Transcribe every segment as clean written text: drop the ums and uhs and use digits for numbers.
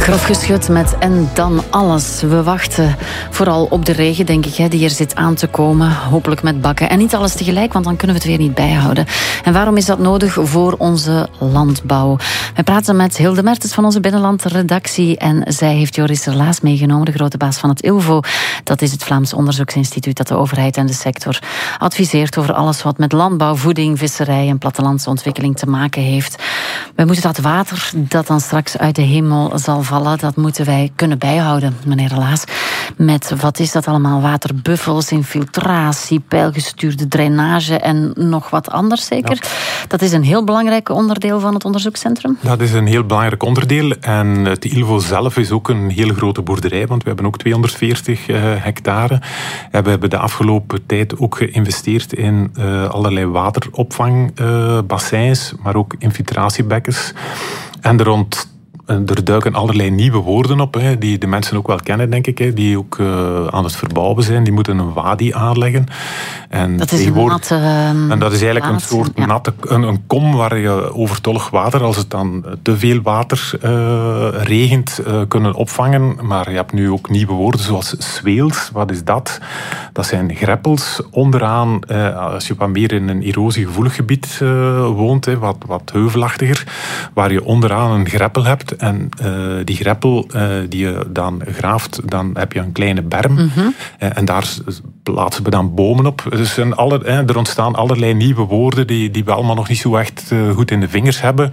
Grof geschud met en dan alles. We wachten vooral op de regen, denk ik, die er zit aan te komen. Hopelijk met bakken. En niet alles tegelijk, want dan kunnen we het weer niet bijhouden. En waarom is dat nodig voor onze landbouw? We praten met Hilde Mertens van onze Binnenlandredactie. En zij heeft Joris Serlaas meegenomen, de grote baas van het ILVO. Dat is het Vlaams Onderzoeksinstituut dat de overheid en de sector adviseert over alles wat met landbouw, voeding, visserij en plattelandsontwikkeling te maken heeft. We moeten dat water dat dan straks uit de hemel zal vallen, dat moeten wij kunnen bijhouden, meneer Serlaas. Met, wat is dat allemaal? Waterbuffels, infiltratie, pijlgestuurde drainage en nog wat anders zeker. Ja. Dat is een heel belangrijk onderdeel van het onderzoekscentrum. Dat is een heel belangrijk onderdeel. En het ILVO zelf is ook een heel grote boerderij, want we hebben ook 240 hectare. En we hebben de afgelopen tijd ook geïnvesteerd in allerlei wateropvangbassins, maar ook infiltratiebekkens. En er duiken allerlei nieuwe woorden op, die de mensen ook wel kennen, denk ik. Die ook aan het verbouwen zijn. Die moeten een wadi aanleggen. En dat is een natte en dat is eigenlijk een soort natte een kom waar je overtollig water, als het dan te veel water regent, kunnen opvangen. Maar je hebt nu ook nieuwe woorden zoals swales. Wat is dat? Dat zijn greppels onderaan, als je wat meer in een erosiegevoelig gebied woont, wat heuvelachtiger, waar je onderaan een greppel hebt. En die greppel die je dan graaft, dan heb je een kleine berm. Mm-hmm. En daar plaatsen we dan bomen op. Dus er ontstaan allerlei nieuwe woorden die we allemaal nog niet zo echt goed in de vingers hebben.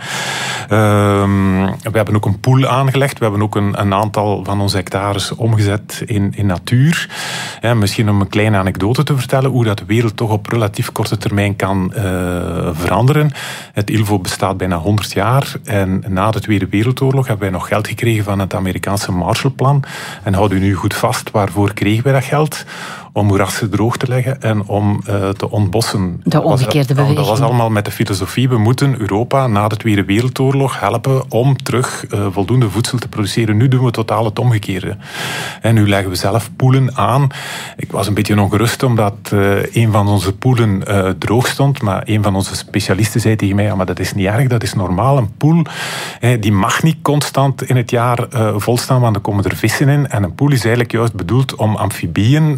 We hebben ook een poel aangelegd. We hebben ook een aantal van onze hectares omgezet in natuur. Misschien om een kleine anekdote te vertellen hoe dat de wereld toch op relatief korte termijn kan veranderen. Het ILVO bestaat bijna 100 jaar. En na de Tweede Wereldoorlog hebben wij nog geld gekregen van het Amerikaanse Marshallplan. En houd u nu goed vast, waarvoor kregen wij dat geld? Om moerassen droog te leggen en om te ontbossen. De omgekeerde beweging. Dat was allemaal met de filosofie, we moeten Europa na de Tweede Wereldoorlog helpen om terug voldoende voedsel te produceren. Nu doen we totaal het omgekeerde. En nu leggen we zelf poelen aan. Ik was een beetje ongerust omdat een van onze poelen droog stond, maar een van onze specialisten zei tegen mij, ja, maar dat is niet erg, dat is normaal. Een poel die mag niet constant in het jaar volstaan, want dan komen er vissen in. En een poel is eigenlijk juist bedoeld om amfibieën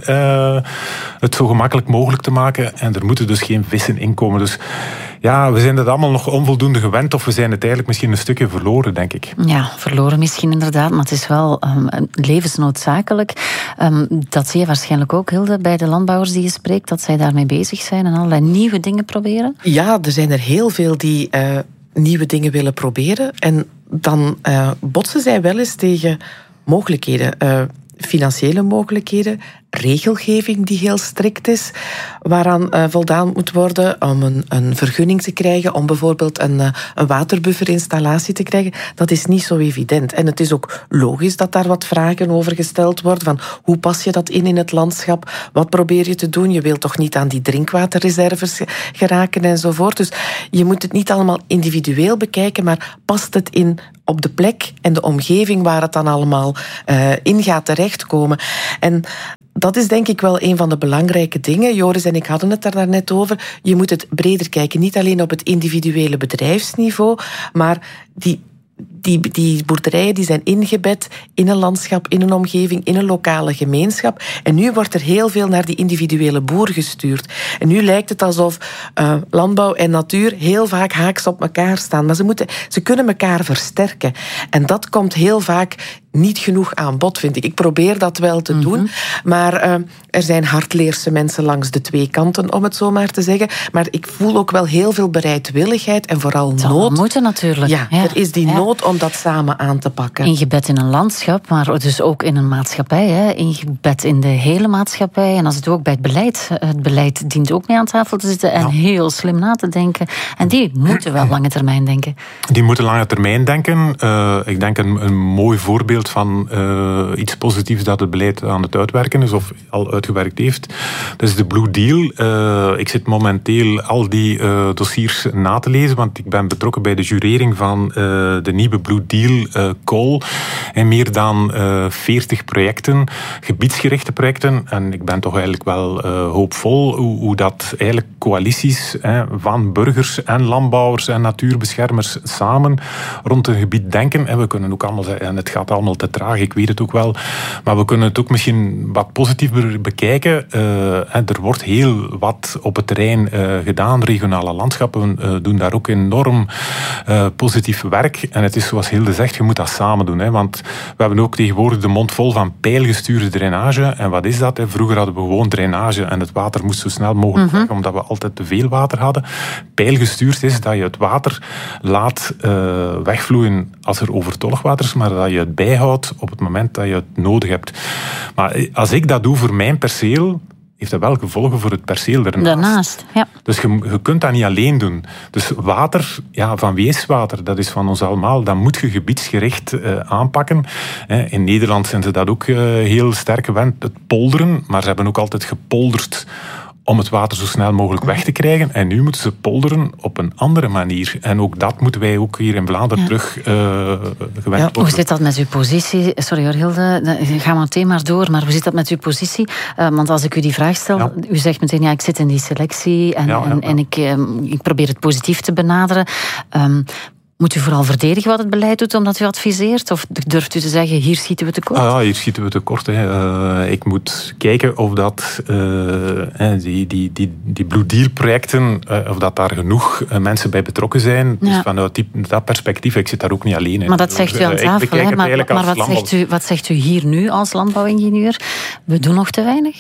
het zo gemakkelijk mogelijk te maken. En er moeten dus geen vissen in komen. Dus ja, we zijn dat allemaal nog onvoldoende gewend, of we zijn het eigenlijk misschien een stukje verloren, denk ik. Ja, verloren misschien inderdaad, maar het is wel levensnoodzakelijk. Dat zie je waarschijnlijk ook, Hilde, bij de landbouwers die je spreekt, dat zij daarmee bezig zijn en allerlei nieuwe dingen proberen. Ja, er zijn er heel veel die nieuwe dingen willen proberen. En dan botsen zij wel eens tegen mogelijkheden. Financiële mogelijkheden, regelgeving die heel strikt is, waaraan voldaan moet worden om een vergunning te krijgen, om bijvoorbeeld een waterbufferinstallatie te krijgen. Dat is niet zo evident. En het is ook logisch dat daar wat vragen over gesteld worden, van hoe pas je dat in het landschap? Wat probeer je te doen? Je wilt toch niet aan die drinkwaterreserves geraken enzovoort. Dus je moet het niet allemaal individueel bekijken, maar past het in op de plek en de omgeving waar het dan allemaal in gaat terechtkomen. En dat is denk ik wel een van de belangrijke dingen. Joris en ik hadden het daar net over. Je moet het breder kijken. Niet alleen op het individuele bedrijfsniveau, maar die boerderijen die zijn ingebed in een landschap, in een omgeving, in een lokale gemeenschap. En nu wordt er heel veel naar die individuele boer gestuurd. En nu lijkt het alsof landbouw en natuur heel vaak haaks op elkaar staan. Maar ze kunnen elkaar versterken. En dat komt heel vaak niet genoeg aan bod, vind ik. Ik probeer dat wel te doen, maar er zijn hardleerse mensen langs de twee kanten, om het zo maar te zeggen. Maar ik voel ook wel heel veel bereidwilligheid en vooral nood. Dat moeten natuurlijk. Ja, er is die nood om dat samen aan te pakken. Ingebed in een landschap, maar dus ook in een maatschappij. Ingebed in de hele maatschappij. En als het ook bij het beleid. Het beleid dient ook mee aan tafel te zitten en heel slim na te denken. En die moeten wel lange termijn denken. Die moeten lange termijn denken. Ik denk een mooi voorbeeld van iets positiefs dat het beleid aan het uitwerken is of al uitgewerkt heeft. Dat is de Blue Deal. Ik zit momenteel al die dossiers na te lezen, want ik ben betrokken bij de jurering van de nieuwe nieuwe Blue Deal call. En meer dan 40 projecten, gebiedsgerichte projecten. En ik ben toch eigenlijk wel hoopvol hoe dat eigenlijk coalities van burgers en landbouwers en natuurbeschermers samen rond een gebied denken. En we kunnen ook allemaal zeggen, en het gaat allemaal te traag, ik weet het ook wel. Maar we kunnen het ook misschien wat positiever bekijken. Er wordt heel wat op het terrein gedaan. Regionale landschappen doen daar ook enorm positief werk. En het is zoals Hilde zegt, je moet dat samen doen. Want we hebben ook tegenwoordig de mond vol van pijlgestuurde drainage. En wat is dat? Vroeger hadden we gewoon drainage en het water moest zo snel mogelijk weg, omdat we altijd te veel water hadden. Pijlgestuurd is dat je het water laat wegvloeien als er overtollig water is, maar dat je het bijhoudt op het moment dat je het nodig hebt. Maar als ik dat doe voor mijn perceel, heeft dat wel gevolgen voor het perceel daarnaast. Ja. Dus je kunt dat niet alleen doen. Dus water, van wie is water? Dat is van ons allemaal. Dat moet je gebiedsgericht aanpakken. In Nederland zijn ze dat ook heel sterk gewend, het polderen. Maar ze hebben ook altijd gepolderd om het water zo snel mogelijk weg te krijgen. En nu moeten ze polderen op een andere manier. En ook dat moeten wij ook hier in Vlaanderen terug gewend worden. Hoe zit dat met uw positie? Sorry hoor, Hilde, ga maar meteen maar door. Maar hoe zit dat met uw positie? Want als ik u die vraag stel, u zegt meteen, ik zit in die selectie en ik probeer het positief te benaderen. Moet u vooral verdedigen wat het beleid doet, omdat u adviseert? Of durft u te zeggen, hier schieten we tekort? Hier schieten we tekort. Ik moet kijken of dat die Blue Deal projecten, of dat daar genoeg mensen bij betrokken zijn. Ja. Dus vanuit dat perspectief, ik zit daar ook niet alleen in. Maar dat zegt u aan tafel. Maar wat zegt u hier nu als landbouwingenieur? We doen nog te weinig?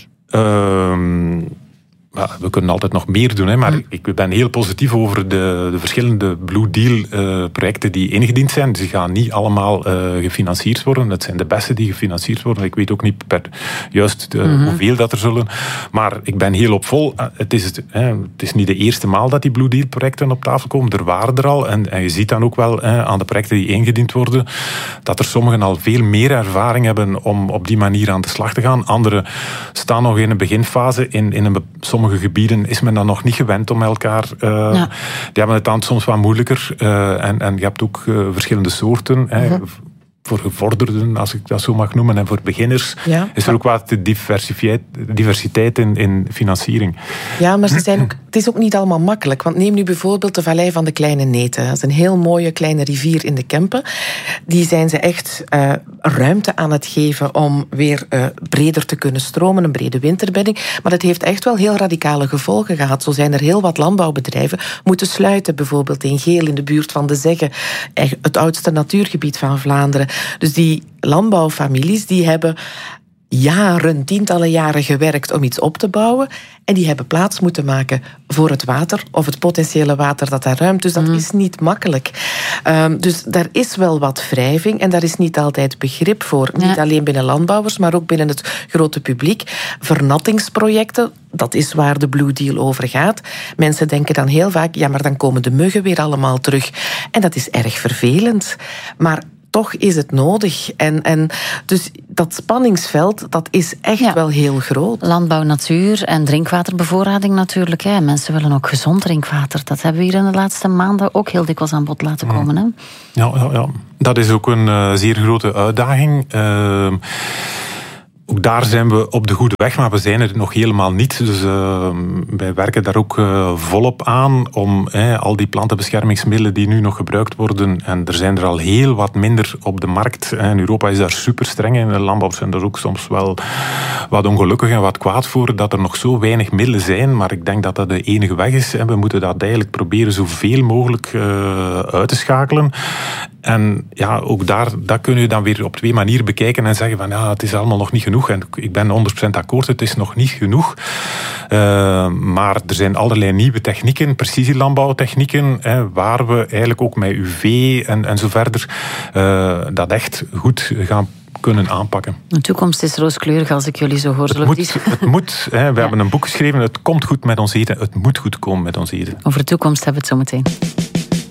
We kunnen altijd nog meer doen, maar ik ben heel positief over de verschillende Blue Deal projecten die ingediend zijn. Ze gaan niet allemaal gefinancierd worden. Dat zijn de beste die gefinancierd worden. Ik weet ook niet hoeveel dat er zullen. Maar ik ben heel hoopvol. Het is niet de eerste maal dat die Blue Deal projecten op tafel komen. Er waren er al. En je ziet dan ook wel aan de projecten die ingediend worden, dat er sommigen al veel meer ervaring hebben om op die manier aan de slag te gaan. Anderen staan nog in een beginfase. In sommige gebieden is men dan nog niet gewend om elkaar. Die hebben het dan soms wat moeilijker. En je hebt ook verschillende soorten. Voor gevorderden, als ik dat zo mag noemen, en voor beginners is er ook wat diversiteit in financiering. Ja, maar het is ook niet allemaal makkelijk. Want neem nu bijvoorbeeld de Vallei van de Kleine Neten. Dat is een heel mooie kleine rivier in de Kempen. Die zijn ze echt ruimte aan het geven om weer breder te kunnen stromen, een brede winterbedding. Maar dat heeft echt wel heel radicale gevolgen gehad. Zo zijn er heel wat landbouwbedrijven moeten sluiten, bijvoorbeeld in Geel, in de buurt van de Zegge, het oudste natuurgebied van Vlaanderen. Dus die landbouwfamilies die hebben tientallen jaren gewerkt om iets op te bouwen. En die hebben plaats moeten maken voor het water of het potentiële water dat daar ruimt. Dus dat is niet makkelijk. Dus daar is wel wat wrijving en daar is niet altijd begrip voor. Ja. Niet alleen binnen landbouwers, maar ook binnen het grote publiek. Vernattingsprojecten, dat is waar de Blue Deal over gaat. Mensen denken dan heel vaak, maar dan komen de muggen weer allemaal terug. En dat is erg vervelend. Maar toch is het nodig. En dus dat spanningsveld, dat is echt wel heel groot. Landbouw, natuur en drinkwaterbevoorrading natuurlijk. Hè. Mensen willen ook gezond drinkwater. Dat hebben we hier in de laatste maanden ook heel dikwijls aan bod laten komen. Hè? Ja. Dat is ook een zeer grote uitdaging. Ook daar zijn we op de goede weg, maar we zijn er nog helemaal niet. Dus wij werken daar ook volop aan om al die plantenbeschermingsmiddelen die nu nog gebruikt worden, en er zijn er al heel wat minder op de markt. En Europa is daar super streng in. De landbouwers zijn er ook soms wel wat ongelukkig en wat kwaad voor dat er nog zo weinig middelen zijn. Maar ik denk dat dat de enige weg is. En we moeten dat eigenlijk proberen zoveel mogelijk uit te schakelen. En ook dat kun je dan weer op twee manieren bekijken en zeggen van het is allemaal nog niet genoeg. En ik ben 100% akkoord, het is nog niet genoeg. Maar er zijn allerlei nieuwe technieken, precisielandbouwtechnieken, waar we eigenlijk ook met UV en zo verder dat echt goed gaan kunnen aanpakken. De toekomst is rooskleurig als ik jullie zo hoor. Het moet. We hebben een boek geschreven, het komt goed met ons eten. Het moet goed komen met ons eten. Over de toekomst hebben we het zo meteen.